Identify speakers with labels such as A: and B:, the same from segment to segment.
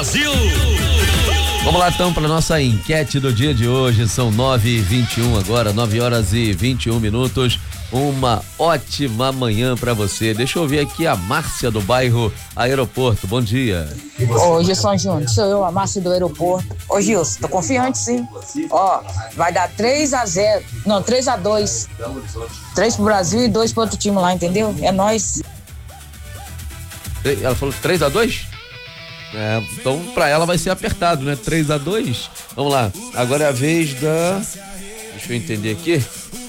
A: Brasil!
B: Vamos lá então para nossa enquete do dia de hoje. São 9h21 agora, 9h21. Uma ótima manhã para você. Deixa eu ver aqui a Márcia do bairro Aeroporto. Bom dia.
C: Ô, Gilson Júnior, sou eu, a Márcia do Aeroporto. Ô, Gilson, tô confiante sim. Ó, vai dar 3-0. Não, 3-2. 3 pro Brasil e 2 pro outro time lá, entendeu? É nóis.
B: Ela falou 3-2? Então pra ela vai ser apertado, né? 3-2. Vamos lá. Agora é a vez da... Deixa eu entender aqui.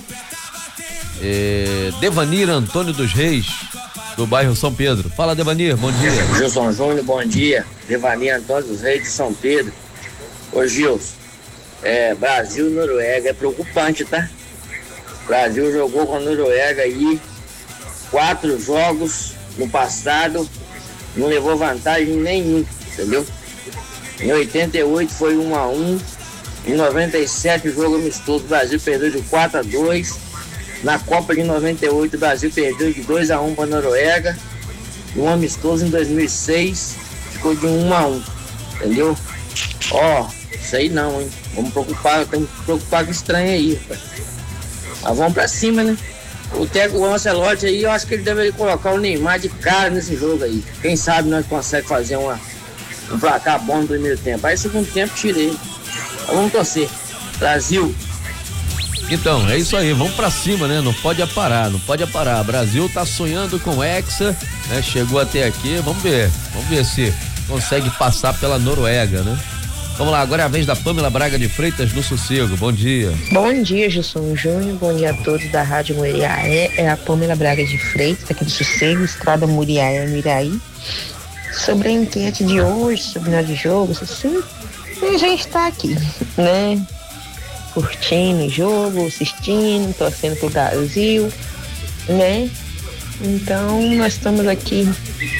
B: Devanir Antônio dos Reis, do bairro São Pedro. Fala, Devanir, bom dia.
D: Gilson Júnior, bom dia. Devanir Antônio dos Reis de São Pedro. Ô, Gilson, Brasil e Noruega é preocupante, tá? O Brasil jogou com a Noruega aí 4 jogos no passado, não levou vantagem nenhuma, entendeu? Em 88 foi 1-1, em 97 o jogo amistoso, o Brasil perdeu de 4-2. Na Copa de 98 o Brasil perdeu de 2-1 para a Noruega. Um amistoso em 2006 ficou de 1-1, entendeu? Isso aí não, hein? Vamos preocupar, tem que preocupar com esse trem aí, rapaz. Mas vamos pra cima, né? O Ancelotti aí, eu acho que ele deveria colocar o Neymar de cara nesse jogo aí. Quem sabe nós conseguimos fazer um placar bom no primeiro tempo. Aí segundo tempo tirei. Então, vamos torcer. Brasil.
B: Então, é isso aí, vamos pra cima, né? Não pode parar. Brasil tá sonhando com o Hexa, né? Chegou até aqui, vamos ver se consegue passar pela Noruega, né? Vamos lá, agora é a vez da Pamela Braga de Freitas do Sossego. Bom dia.
E: Bom dia, Gilson Júnior. Bom dia a todos da Rádio Muriaé. É a Pamela Braga de Freitas, aqui do Sossego, Estrada Muriaé, Miraí. Sobre a enquete de hoje, sobre nós de jogos, assim, a gente tá aqui, né? Curtindo o jogo, assistindo, torcendo pro Brasil, né? Então, nós estamos aqui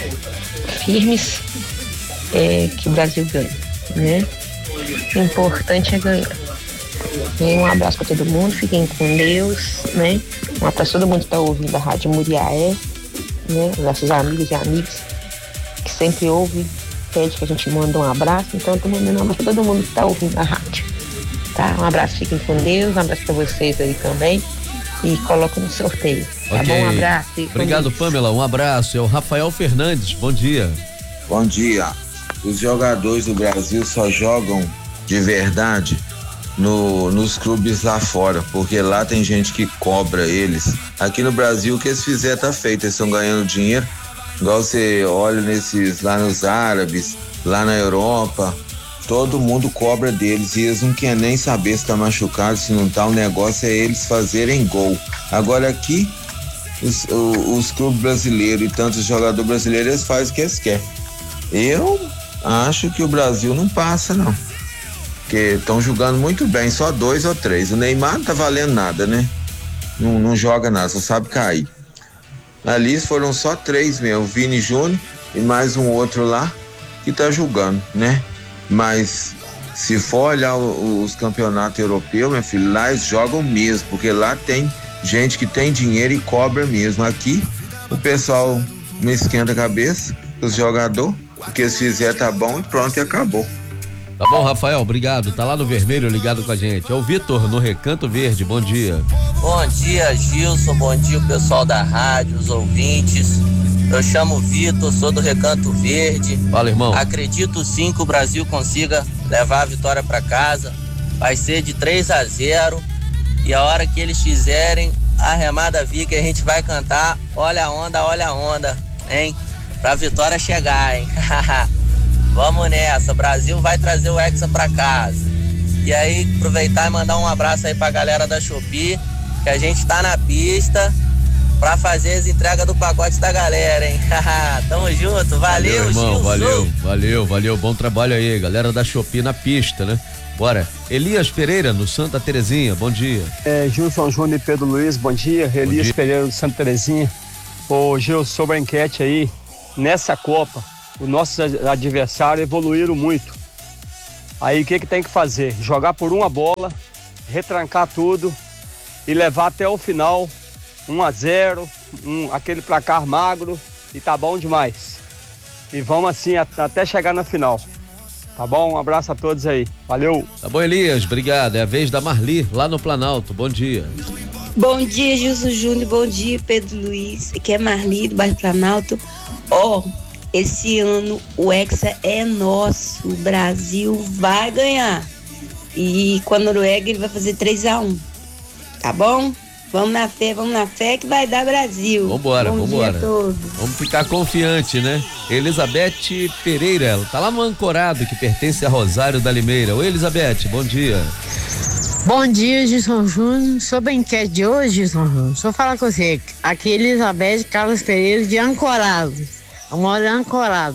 E: firmes, que o Brasil ganhe, né? O importante é ganhar. Um abraço para todo mundo, fiquem com Deus, né? Um abraço para todo mundo que está ouvindo a Rádio Muriaé, né? Nossos amigos e amigas que sempre ouvem, pede que a gente manda um abraço, então eu tô mandando um abraço para todo mundo que está ouvindo a rádio. Tá? Um abraço, fiquem com Deus, um abraço para vocês aí também e coloca no sorteio. Tá
B: okay.
E: bom? Um abraço.
B: Obrigado, Pamela, um abraço. É o Rafael Fernandes, bom dia.
F: Bom dia. Os jogadores do Brasil só jogam de verdade nos clubes lá fora, porque lá tem gente que cobra eles. Aqui no Brasil, o que eles fizeram tá feito, eles estão ganhando dinheiro, igual você olha lá nos árabes, lá na Europa, todo mundo cobra deles e eles não querem nem saber se tá machucado, se não tá, o negócio é eles fazerem gol. Agora aqui, os clubes brasileiros e tantos jogadores brasileiros, eles fazem o que eles querem. Eu acho que o Brasil não passa, não. Porque estão jogando muito bem, só 2 ou 3. O Neymar não tá valendo nada, né? Não joga nada, só sabe cair. Ali foram só 3 mesmo, o Vini Júnior e mais um outro lá que tá jogando, né? Mas se for olhar os campeonatos europeus, meu filho, lá eles jogam mesmo, porque lá tem gente que tem dinheiro e cobra mesmo. Aqui o pessoal não esquenta a cabeça, os jogadores, o que eles fizeram tá bom e pronto, e acabou.
B: Tá bom, Rafael, obrigado. Tá lá no vermelho ligado com a gente. É o Vitor, no Recanto Verde. Bom dia.
G: Bom dia, Gilson. Bom dia, o pessoal da rádio, os ouvintes. Eu chamo Vitor, sou do Recanto Verde.
B: Fala, irmão.
G: Acredito sim que o Brasil consiga levar a vitória para casa. Vai ser de 3-0. E a hora que eles fizerem a remada Vicky, a gente vai cantar olha a onda, hein? Pra vitória chegar, hein? Vamos nessa, Brasil vai trazer o Hexa pra casa. E aí, aproveitar e mandar um abraço aí pra galera da Shopee, que a gente tá na pista pra fazer as entregas do pacote da galera, hein? Tamo junto, valeu,
B: irmão,
G: Gilson.
B: valeu, bom trabalho aí, galera da Shopee na pista, né? Bora. Elias Pereira, no Santa Terezinha, bom dia.
H: Gilson Júnior e Pedro Luiz, bom dia. Elias dia. Pereira, do Santa Terezinha. Ô, Gilson, sobre a enquete aí, nessa Copa, os nossos adversários evoluíram muito. Aí o que tem que fazer? Jogar por uma bola, retrancar tudo e levar até o final 1-0, aquele placar magro e tá bom demais. E vamos assim até chegar na final. Tá bom? Um abraço a todos aí. Valeu.
B: Tá bom, Elias, obrigado. É a vez da Marli, lá no Planalto. Bom dia.
A: Bom dia, Gilson Júnior. Bom dia, Pedro Luiz. Aqui é Marli, do bairro Planalto. Esse ano o Hexa é nosso. O Brasil vai ganhar. E com a Noruega ele vai fazer 3-1. Tá bom? Vamos na fé que vai dar Brasil.
B: Vambora.
A: Dia a todos.
B: Vamos ficar confiante, né? Elizabeth Pereira, ela tá lá no Ancorado, que pertence a Rosário da Limeira. Oi, Elizabeth, bom dia.
I: Bom dia, Gilson Júnior. Sobre a enquete de hoje, Gilson Júnior, deixa eu falar com você. Aqui é Elizabeth Carlos Pereira de Ancorado. Eu moro em Ancorado.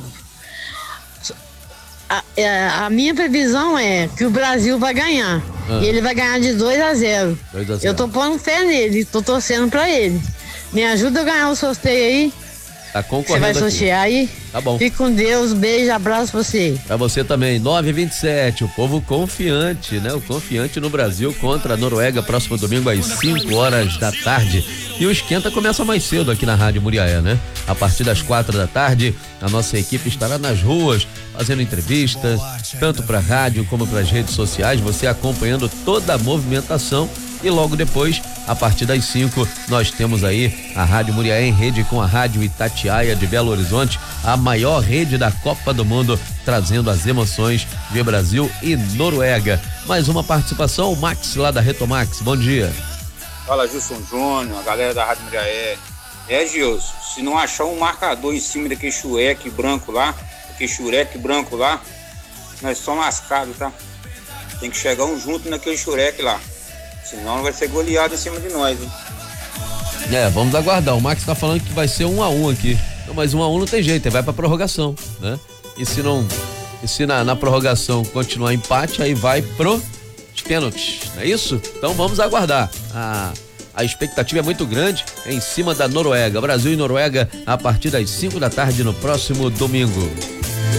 I: A minha previsão é que o Brasil vai ganhar. E ele vai ganhar de 2-0. Eu tô pondo fé nele, tô torcendo pra ele. Me ajuda a ganhar o sorteio aí.
B: Tá concorrendo.
I: Você vai sortear aí?
B: Tá bom.
I: Fique com Deus, beijo, abraço pra você.
B: Pra você também, 9h27, o povo confiante, né? O confiante no Brasil contra a Noruega, próximo domingo às 5h da tarde. E o esquenta começa mais cedo aqui na Rádio Muriaé, né? A partir das 4 da tarde, a nossa equipe estará nas ruas, fazendo entrevistas, tanto pra rádio como pras redes sociais, você acompanhando toda a movimentação. E logo depois, a partir das 5, nós temos aí a Rádio Muriaé em rede com a Rádio Itatiaia de Belo Horizonte, a maior rede da Copa do Mundo, trazendo as emoções de Brasil e Noruega. Mais uma participação, o Max lá da Retomax. Bom dia.
J: Fala, Gilson Júnior, a galera da Rádio Muriaé. Gilson, se não achar um marcador em cima daquele chureque branco lá, nós somos lascados, tá? Tem que chegar um junto naquele chureque lá. Senão vai ser goleado em cima de nós, hein?
B: Vamos aguardar. O Max tá falando que vai ser 1-1 aqui. Não, mas 1-1 não tem jeito, aí vai pra prorrogação, né? E se na prorrogação continuar empate, aí vai pros pênaltis, não é isso? Então vamos aguardar. A expectativa é muito grande em cima da Noruega. Brasil e Noruega a partir das 5 da tarde no próximo domingo.